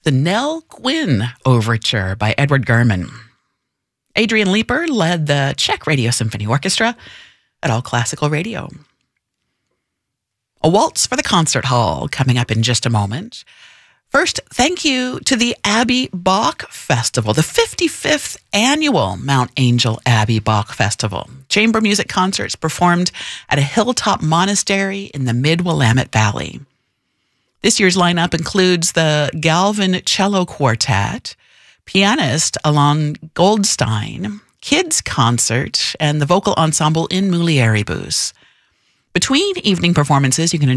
the Nell Gwyn Overture by Edward German. Adrian Leeper led the Czech Radio Symphony Orchestra at All Classical Radio. A waltz for the concert hall coming up in just a moment. First, thank you to the Abbey Bach Festival, the 55th annual Mount Angel Abbey Bach Festival. Chamber music concerts performed at a hilltop monastery in the Mid-Willamette Valley. This year's lineup includes the Galvin Cello Quartet, pianist Alon Goldstein, kids concert, and the vocal ensemble in Mulieribus. Between evening performances, you can